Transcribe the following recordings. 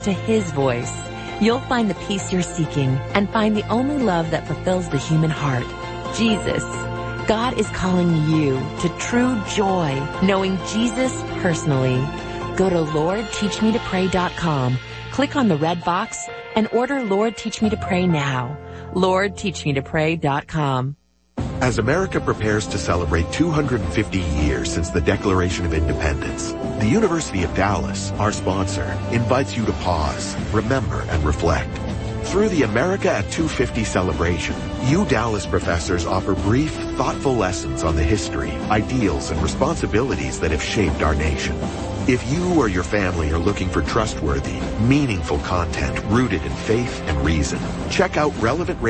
to His voice, you'll find the peace you're seeking and find the only love that fulfills the human heart, Jesus. God is calling you to true joy, knowing Jesus personally. Go to LordTeachMeToPray.com, click on the red box, and order Lord Teach Me to Pray now. LordTeachMeToPray.com. As America prepares to celebrate 250 years since the Declaration of Independence, the University of Dallas, our sponsor, invites you to pause, remember, and reflect. Through the America at 250 celebration, Dallas professors offer brief, thoughtful lessons on the history, ideals, and responsibilities that have shaped our nation. If you or your family are looking for trustworthy, meaningful content rooted in faith and reason, check out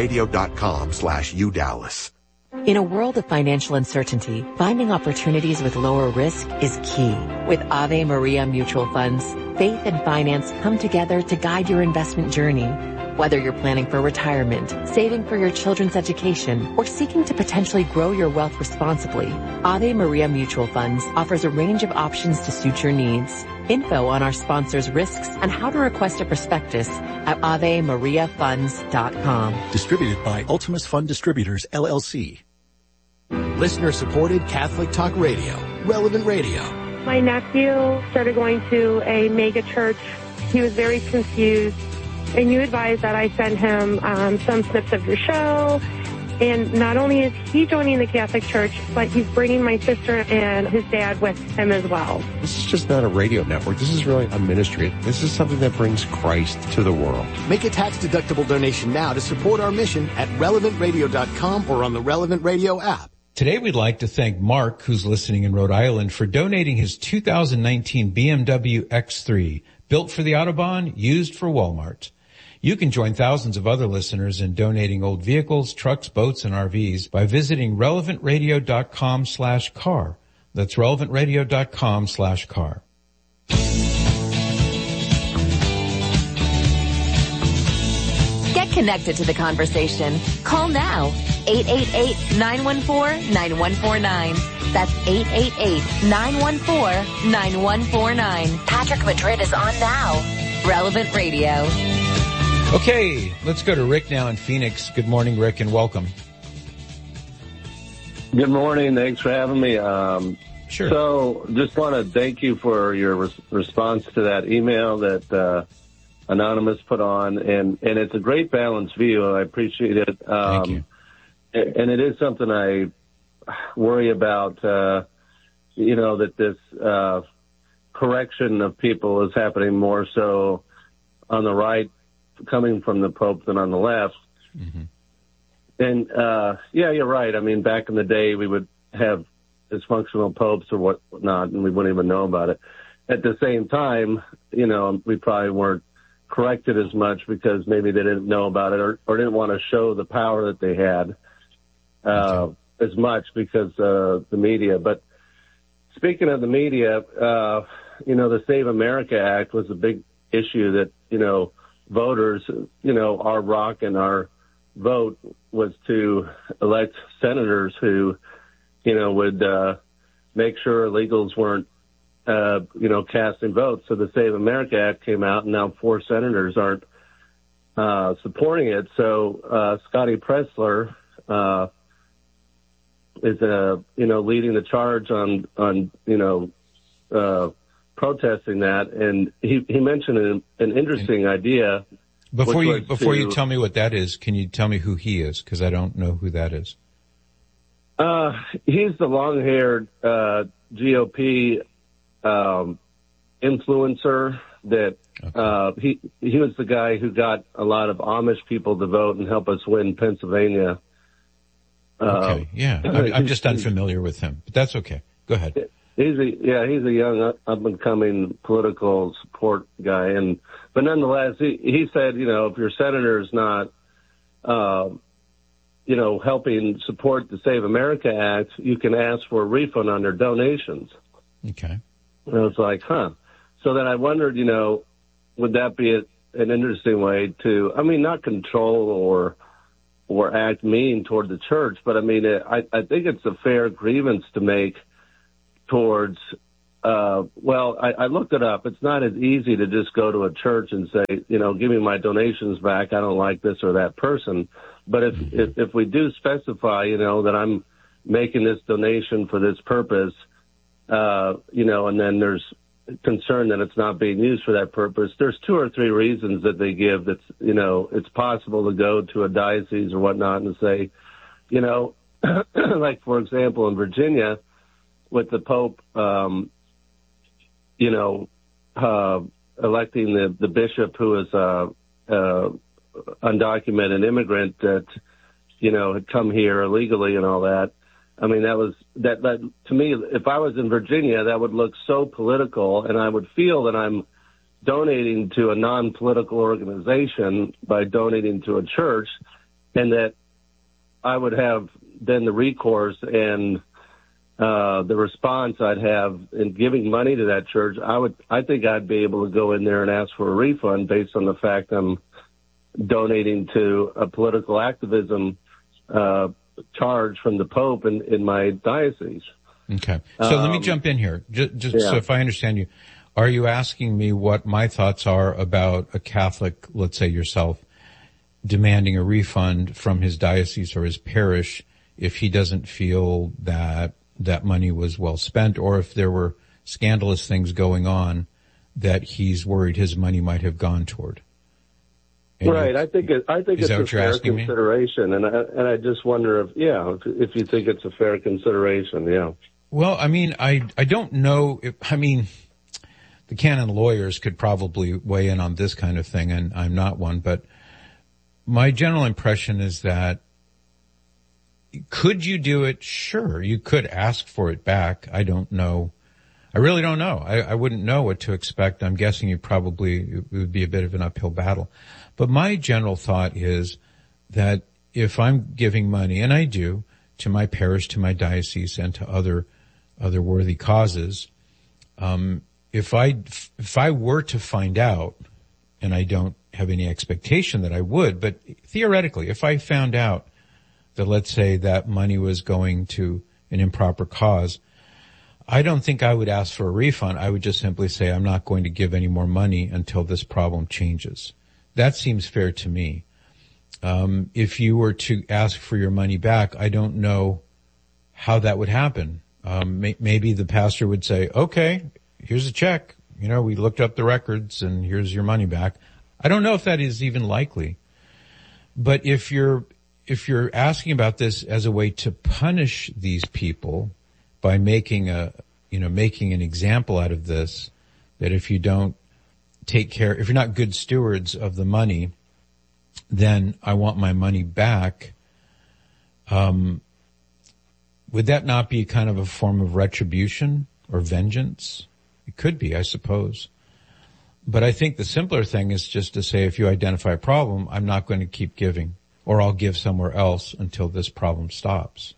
relevantradio.com/UDallas. In a world of financial uncertainty, finding opportunities with lower risk is key. With Ave Maria Mutual Funds, faith and finance come together to guide your investment journey. Whether you're planning for retirement, saving for your children's education, or seeking to potentially grow your wealth responsibly, Ave Maria Mutual Funds offers a range of options to suit your needs. Info on our sponsors' risks and how to request a prospectus at AveMariaFunds.com. Distributed by Ultimus Fund Distributors, LLC. Listener-supported Catholic Talk Radio, Relevant Radio. My nephew started going to a mega church. He was very confused, and you advised that I send him some snips of your show. And not only is he joining the Catholic Church, but he's bringing my sister and his dad with him as well. This is just not a radio network. This is really a ministry. This is something that brings Christ to the world. Make a tax-deductible donation now to support our mission at relevantradio.com or on the Relevant Radio app. Today we'd like to thank Mark, who's listening in Rhode Island, for donating his 2019 BMW X3, built for the Autobahn, used for Walmart. You can join thousands of other listeners in donating old vehicles, trucks, boats, and RVs by visiting relevantradio.com/car. That's relevantradio.com/car. Get connected to the conversation. Call now. 888-914-9149. That's 888-914-9149. Patrick Madrid is on now. Relevant Radio. Okay, let's go to Rick now in Phoenix. Good morning, Rick, and welcome. Good morning. Thanks for having me. Sure. So just want to thank you for your response to that email that Anonymous put on, and it's a great balanced view. I appreciate it. Thank you. And it is something I worry about, that this correction of people is happening more so on the right, coming from the Pope, than on the left. Mm-hmm. And, you're right. I mean, back in the day, we would have dysfunctional popes or whatnot, and we wouldn't even know about it. At the same time, we probably weren't corrected as much because maybe they didn't know about it or didn't want to show the power that they had as much because the media. But speaking of the media, the Save America Act was a big issue that, voters, our rock and our vote was to elect senators who, would make sure illegals weren't, casting votes. So the Save America Act came out, and now 4 senators aren't supporting it. So Scotty Pressler is, leading the charge on protesting that, and he mentioned an interesting idea. Before you tell me what that is, can you tell me who he is? Because I don't know who that is. He's the long-haired GOP influencer that he was the guy who got a lot of Amish people to vote and help us win Pennsylvania. Okay, yeah, I'm just unfamiliar with him, but that's okay. Go ahead. He's a young up-and-coming political support guy, but nonetheless, he said, if your senator is not, helping support the Save America Act, you can ask for a refund on their donations. Okay. And I was like, huh. So then I wondered, would that be an interesting way to, not control or act mean toward the church, but I think it's a fair grievance to make towards, Well, I looked it up. It's not as easy to just go to a church and say, give me my donations back. I don't like this or that person. But if we do specify, that I'm making this donation for this purpose, and then there's concern that it's not being used for that purpose, there's 2 or 3 reasons that they give that's, it's possible to go to a diocese or whatnot and say, like, for example, in Virginia, with the Pope, electing the bishop who is undocumented immigrant that, had come here illegally and all that. I mean, that to me, if I was in Virginia, that would look so political, and I would feel that I'm donating to a non-political organization by donating to a church, and that I would have then the recourse and the response I'd have in giving money to that church. I think I'd be able to go in there and ask for a refund based on the fact I'm donating to a political activism charge from the Pope in my diocese. Okay. So let me jump in here. Just so if I understand you, are you asking me what my thoughts are about a Catholic, let's say yourself, demanding a refund from his diocese or his parish if he doesn't feel that money was well spent, or if there were scandalous things going on that he's worried his money might have gone toward? Right. I think it's a fair consideration, and I just wonder if you think it's a fair consideration. Yeah. Well, I mean, I don't know the canon lawyers could probably weigh in on this kind of thing, and I'm not one, but my general impression is that could you do it? Sure. You could ask for it back. I don't know. I really don't know. I wouldn't know what to expect. I'm guessing it would be a bit of an uphill battle. But my general thought is that if I'm giving money, and I do, to my parish, to my diocese, and to other worthy causes, if I were to find out, and I don't have any expectation that I would, but theoretically, if I found out that, let's say, that money was going to an improper cause, I don't think I would ask for a refund. I would just simply say, I'm not going to give any more money until this problem changes. That seems fair to me. If you were to ask for your money back, I don't know how that would happen. Maybe the pastor would say, okay, here's a check. We looked up the records and here's your money back. I don't know if that is even likely. But if you're asking about this as a way to punish these people by making an example out of this, that if you don't take care, if you're not good stewards of the money, then I want my money back. Would that not be kind of a form of retribution or vengeance? It could be, I suppose. But I think the simpler thing is just to say, if you identify a problem, I'm not going to keep giving, or I'll give somewhere else until this problem stops.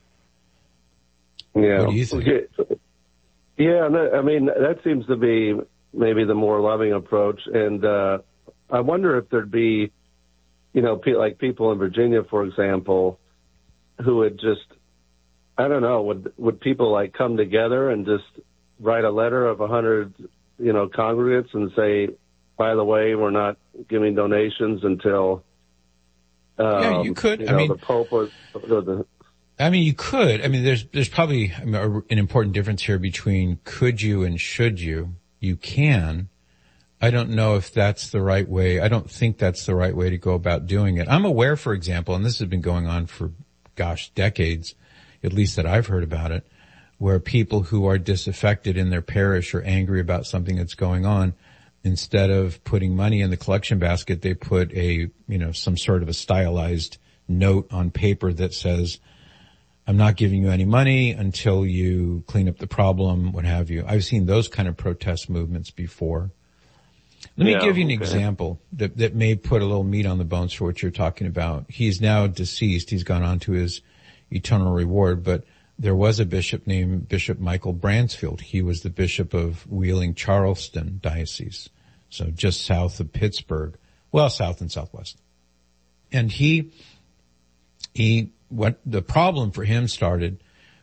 Yeah. What do you think? Yeah, I mean, that seems to be maybe the more loving approach. And I wonder if there'd be, like people in Virginia, for example, who would just, I don't know, would people like come together and just write a letter of 100, congregants and say, by the way, we're not giving donations until yeah, you could. The Pope or the. You could. There's probably an important difference here between could you and should you. You can. I don't know if that's the right way. I don't think that's the right way to go about doing it. I'm aware, for example, and this has been going on for, decades, at least that I've heard about it, where people who are disaffected in their parish or angry about something that's going on, instead of putting money in the collection basket, they put some sort of a stylized note on paper that says, I'm not giving you any money until you clean up the problem, what have you. I've seen those kind of protest movements before. Let me give you an example that may put a little meat on the bones for what you're talking about. He's now deceased. He's gone on to his eternal reward, but there was a bishop named Bishop Michael Bransfield. He was the bishop of Wheeling-Charleston Diocese, so just south of Pittsburgh, well, south and southwest. And the problem for him started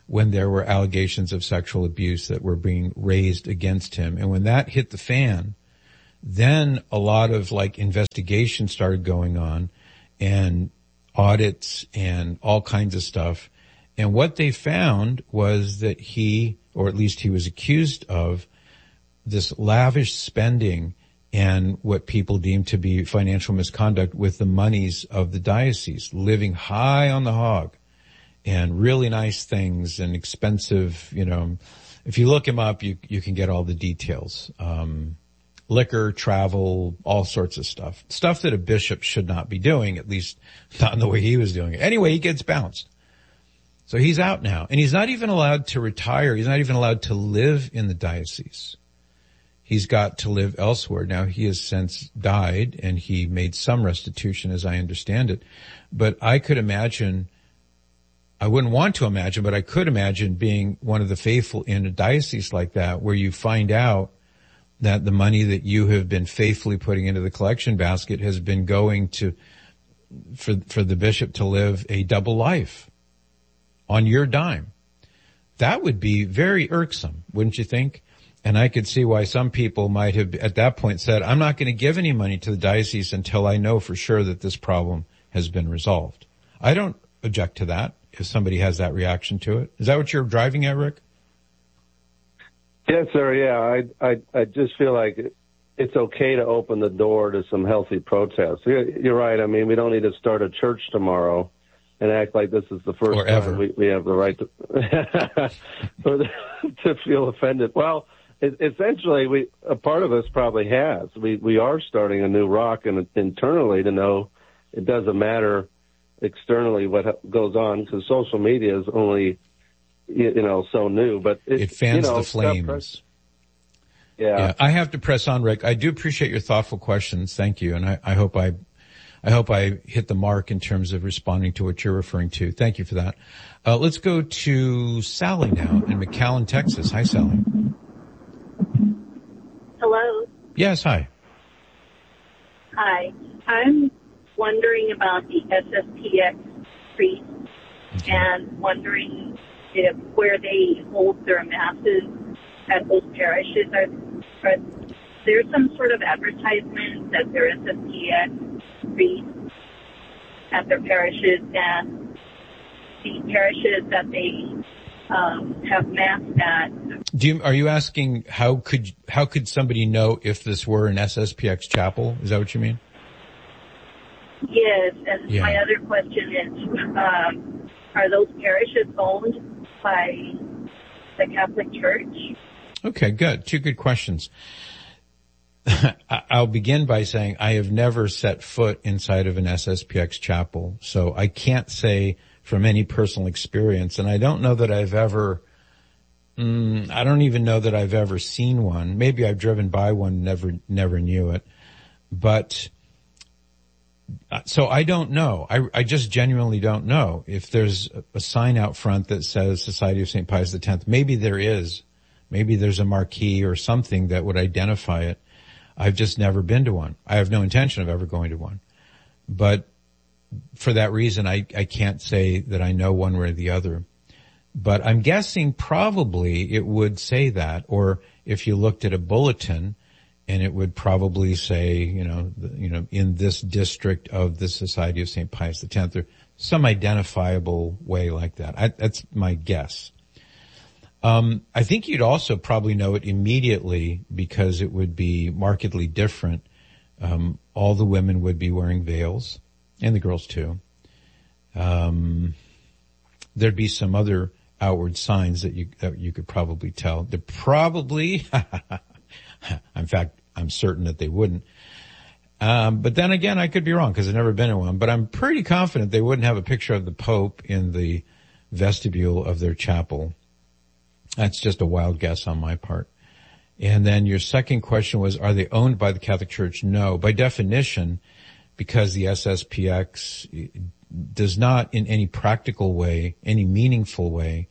when there were allegations of sexual abuse that were being raised against him. And when that hit the fan, then a lot of like investigations started going on and audits and all kinds of stuff. And what they found was that he, or at least he was accused of, this lavish spending and what people deem to be financial misconduct with the monies of the diocese, living high on the hog and really nice things and expensive, you know, if you look him up, you can get all the details. Liquor, travel, all sorts of stuff. Stuff that a bishop should not be doing, at least not in the way he was doing it. Anyway, he gets bounced. So he's out now. And he's not even allowed to retire. He's not even allowed to live in the diocese. He's got to live elsewhere. Now, he has since died, and he made some restitution, as I understand it. But I could imagine, I wouldn't want to imagine, but I could imagine being one of the faithful in a diocese like that, where you find out that the money that you have been faithfully putting into the collection basket has been going to, for the bishop to live a double life on your dime. That would be very irksome, wouldn't you think? And I could see why some people might have at that point said, I'm not going to give any money to the diocese until I know for sure that this problem has been resolved. I don't object to that if somebody has that reaction to it. Is that what you're driving at, Rick? Yes, sir. Yeah, I just feel like it's okay to open the door to some healthy protests. You're right. I mean, we don't need to start a church tomorrow and act like this is the first time we have the right to feel offended. Well, essentially, a part of us probably has. We are starting a new rock and internally to know it doesn't matter externally what goes on, because social media is only, so new, but it fans the flames. Yeah. I have to press on, Rick. I do appreciate your thoughtful questions. Thank you. And I hope I hit the mark in terms of responding to what you're referring to. Thank you for that. Let's go to Sally now in McAllen, Texas. Hi, Sally. Hello. Yes, hi. Hi. I'm wondering about the SSPX priests and wondering if where they hold their masses at those parishes, are there some sort of advertisement that they're SSPX priests at their parishes, and the parishes that they have mass at? Are you asking how could somebody know if this were an SSPX chapel? Is that what you mean? Yes, and my other question is, are those parishes owned by the Catholic Church? Okay, good. Two good questions. I'll begin by saying I have never set foot inside of an SSPX chapel, so I can't say from any personal experience, and I don't know that I've ever, I don't even know that I've ever seen one. Maybe I've driven by one, never knew it. But, so I don't know. I just genuinely don't know if there's a sign out front that says Society of St. Pius X. Maybe there is. Maybe there's a marquee or something that would identify it. I've just never been to one. I have no intention of ever going to one. But for that reason, I can't say that I know one way or the other. But I'm guessing probably it would say that, or if you looked at a bulletin and it would probably say, in this district of the Society of St. Pius X, or some identifiable way like that. That's my guess. I think you'd also probably know it immediately because it would be markedly different. All the women would be wearing veils, and the girls too. There'd be some other outward signs that you could probably tell. They're probably, in fact, I'm certain that they wouldn't. But then again, I could be wrong because I've never been in one. But I'm pretty confident they wouldn't have a picture of the Pope in the vestibule of their chapel. That's just a wild guess on my part. And then your second question was, are they owned by the Catholic Church? No. By definition, because the SSPX does not in any practical way, any meaningful way,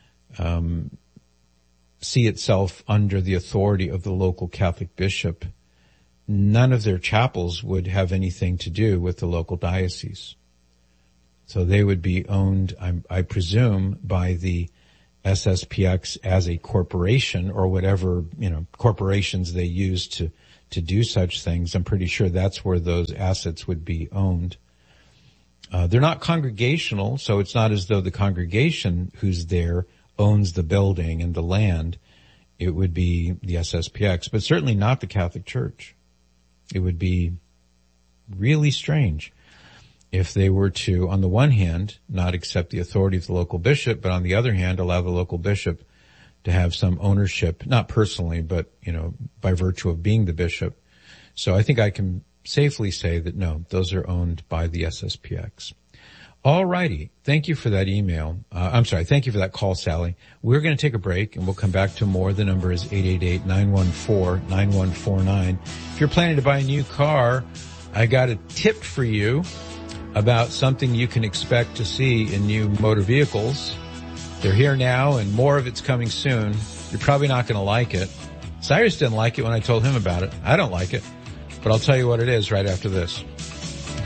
see itself under the authority of the local Catholic bishop, none of their chapels would have anything to do with the local diocese. So they would be owned, I presume, by the SSPX as a corporation or whatever, corporations they use to do such things. I'm pretty sure that's where those assets would be owned. They're not congregational, so it's not as though the congregation who's there owns the building and the land. It would be the SSPX, but certainly not the Catholic Church. It would be really strange if they were to, on the one hand, not accept the authority of the local bishop, but on the other hand, allow the local bishop to have some ownership, not personally, but, by virtue of being the bishop. So I think I can safely say that no, those are owned by the SSPX. All righty. Thank you for that email. Thank you for that call, Sally. We're going to take a break and we'll come back to more. The number is 888-914-9149. If you're planning to buy a new car, I got a tip for you about something you can expect to see in new motor vehicles. They're here now and more of it's coming soon. You're probably not going to like it. Cyrus didn't like it when I told him about it. I don't like it, but I'll tell you what it is right after this.